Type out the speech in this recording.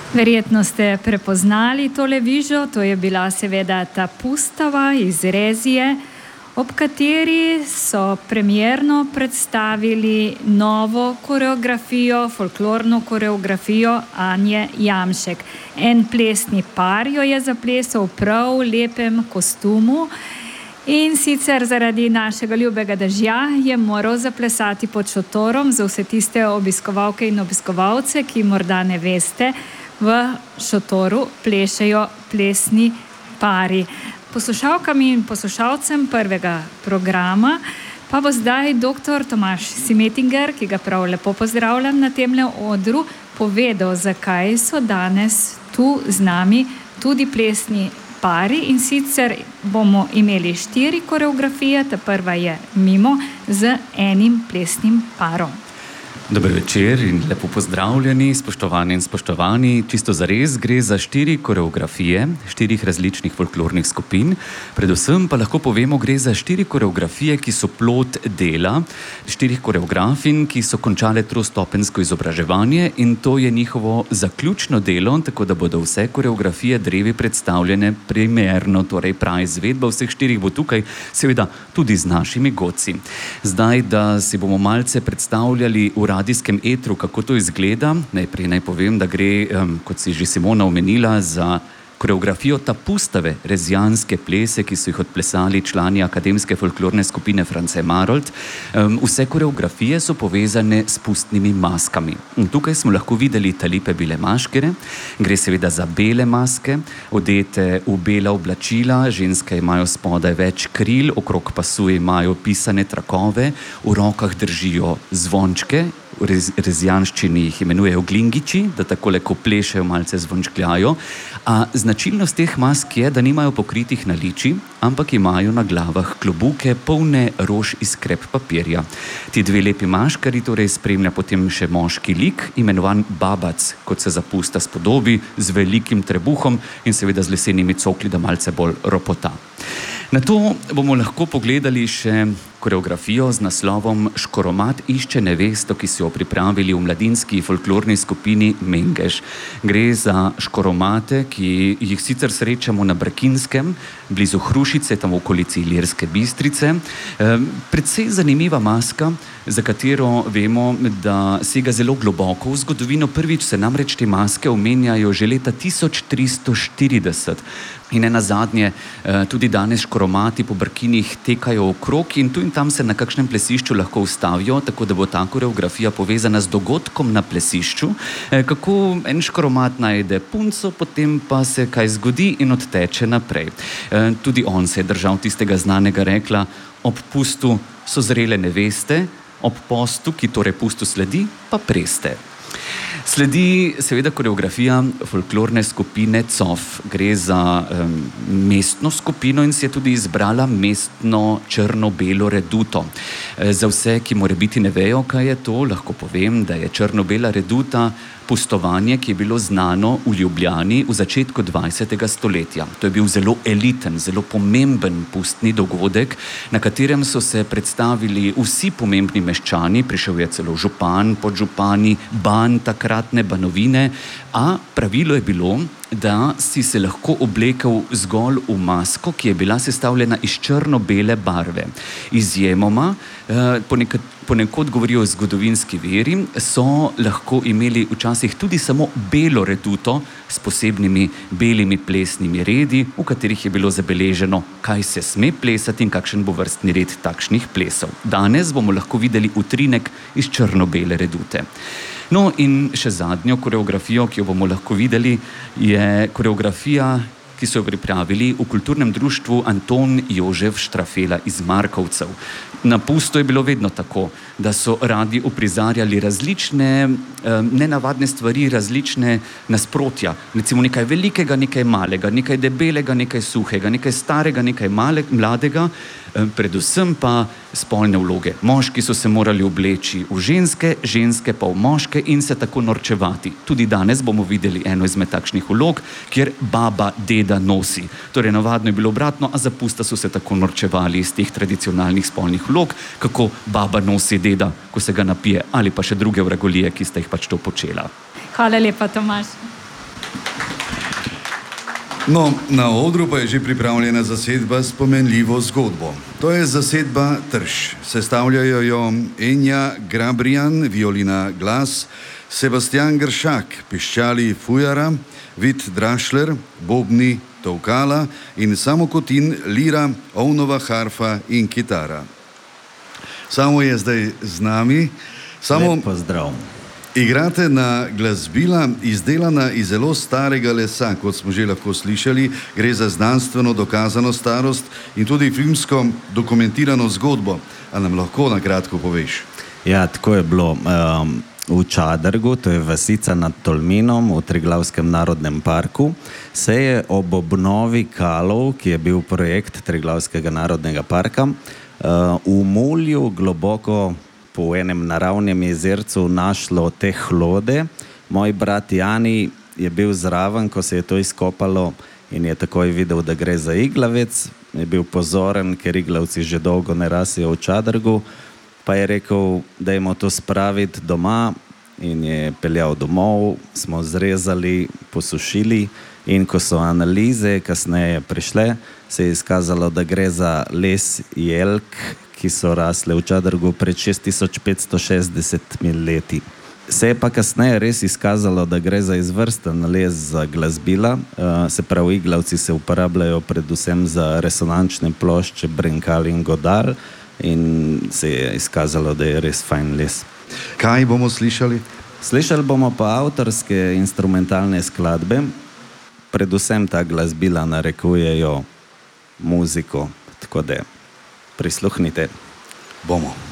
Verjetno ste prepoznali tole vižo, to je bila seveda ta Pustava iz Rezije, ob kateri so premierno predstavili novo koreografijo, folklorno koreografijo Anje Jamšek. En plesni par jo je zaplesal v prav lepem kostumu in sicer zaradi našega ljubega dežja je moral zaplesati pod šotorom. Za vse tiste obiskovalke in obiskovalce, ki morda ne veste, v šotoru plešejo plesni pari. Poslušalkam in poslušalcem prvega programa pa bo zdaj dr. Tomaž Simetinger, ki ga prav lepo pozdravljam na temle odru, povedal, zakaj so danes tu z nami tudi plesni pari, in sicer bomo imeli 4 koreografije, ta prva je Mimo z enim plesnim parom. Dober večer in lepo pozdravljeni, spoštovani in spoštovani. Čisto zares gre za 4 koreografije 4 različnih folklornih skupin. Predvsem pa lahko povemo, gre za 4 koreografije, ki so plod dela 4 koreografin, ki so končale trostopenjsko izobraževanje, in to je njihovo zaključno delo, tako da bodo vse koreografije drevi predstavljene primerno, torej prav izvedba vseh 4 bo tukaj, seveda tudi z našimi godci. Zdaj, da si bomo malce predstavljali v radijskem etru, kako to izgleda. Najprej naj povem, da gre, kot si že Simona omenila, za koreografijo Ta Pustave, rezijanske plese, ki so jih odplesali člani akademske folklorne skupine France Marold. Vse koreografije so povezane s pustnimi maskami. Tukaj smo lahko videli ta lepe bele maškere. Gre seveda za bele maske, odete v bela oblačila, ženske imajo spodaj več kril, okrog pasu imajo pisane trakove, v rokah držijo zvončke, v rezijanščini jih imenujejo glingiči, da takole, ko plešejo, malce zvončkljajo. A značilnost teh mask je, da nimajo pokritih naličij, ampak imajo na glavah klobuke, polne rož iz krep papirja. Ti 2 lepi maškari torej spremlja potem še moški lik, imenovan babac, kot se za pusta spodobi, z velikim trebuhom in seveda z lesenimi cokli, da malce bolj ropota. Na to bomo lahko pogledali še koreografijo z naslovom Škoromat išče nevesto, ki so jo pripravili v mladinski folklorni skupini Mengeš. Gre za škoromate, ki jih sicer srečamo na Brkinskem, blizu Hrušice, tam v okolici Ilirske Bistrice. Predvsej zanimiva maska, za katero vemo, da sega zelo globoko v zgodovino. Prvič se namreč te maske omenjajo že leta 1340. In nenazadnje tudi danes škoromati po Brkinih tekajo okrog in tu in tam se na kakšnem plesišču lahko ustavijo, tako da bo ta koreografija povezana z dogodkom na plesišču, kako en škoromat najde punco, potem pa se kaj zgodi in odteče naprej. Tudi on se je držal tistega znanega rekla: ob pustu so zrele neveste, ob postu, ki torej pustu sledi, pa preste. Sledi seveda koreografija folklorne skupine Cof. Gre za mestno skupino in si je tudi izbrala mestno črno-belo reduto. Za vse, ki morebiti ne vejo, kaj je to, lahko povem, da je črno-bela reduta pustovanje, ki je bilo znano v Ljubljani v začetku 20. stoletja. To je bil zelo eliten, zelo pomemben pustni dogodek, na katerem so se predstavili vsi pomembni meščani, prišel je celo župan, podžupani, ban takratne banovine, a pravilo je bilo, da si se lahko oblekel zgolj v masko, ki je bila sestavljena iz črno-bele barve. Izjemoma, ponekod govorijo o zgodovinski veri, so lahko imeli včasih tudi samo belo reduto s posebnimi belimi plesnimi redi, v katerih je bilo zabeleženo, kaj se sme plesati in kakšen bo vrstni red takšnih plesov. Danes bomo lahko videli utrinek iz črno-bele redute. No in še zadnjo koreografijo, ki jo bomo lahko videli, je koreografija, ki so jo pripravili v kulturnem društvu Anton Jožef Štrafela iz Markovcev. Na pustu je bilo vedno tako, da so radi uprizarjali različne nenavadne stvari, različne nasprotja. Recimo nekaj velikega, nekaj malega, nekaj debelega, nekaj suhega, nekaj starega, nekaj mladega, predvsem pa spolne vloge. Moški so se morali obleči v ženske, ženske pa v moške in se tako norčevati. Tudi danes bomo videli eno izmed takšnih vlog, kjer baba deda nosi. Torej navadno je bilo obratno, a za pusta so se tako norčevali iz teh tradicionalnih spolnih vlog, kako baba nosi deda, ko se ga napije, ali pa še druge vragolije, ki sta jih pač to počela. Hvala lepa, Tomaž. No, na odru pa je že pripravljena zasedba s pomenljivo zgodbo. To je zasedba Trš. Sestavljajo jo Enja Grabrijan, violina glas, Sebastian Gršak, piščali fujara, Vid Drašler, bobni, tolkala in Samo Kotin, lira, ovnova harfa in kitara. Samo je zdaj z nami. Samo lep pozdrav. Igrate na glasbila, izdelana iz zelo starega lesa, kot smo že lahko slišali. Gre za znanstveno dokazano starost in tudi filmsko dokumentirano zgodbo. A nam lahko na kratko poveš? Ja, tako je bilo. V Čadrgu, to je vasica nad Tolminom v Triglavskem narodnem parku, se je ob obnovi kalov, ki je bil projekt Triglavskega narodnega parka, v mulju globoko po enem naravnem jezercu našlo te hlode. Moj brat Jani je bil zraven, ko se je to izkopalo in je takoj videl, da gre za iglavec. Je bil pozoren, ker iglavci že dolgo ne rasijo v Čadrgu, pa je rekel, dajmo to spraviti doma in je peljal domov, smo zrezali, posušili in ko so analize kasneje prišle, se je izkazalo, da gre za les jelk, ki so rasle v Čadrgu pred 6560 leti. Se je pa kasneje res izkazalo, da gre za izvrsten les za glasbila, se pravi iglavci se uporabljajo predvsem za resonančne plošče, brenkal in godal in se je izkazalo, da je res fajn les. Kaj bomo slišali? Slišali bomo pa avtorske instrumentalne skladbe, predvsem ta glasbila narekujejo muziko, tako da prisluhnite. Bomo.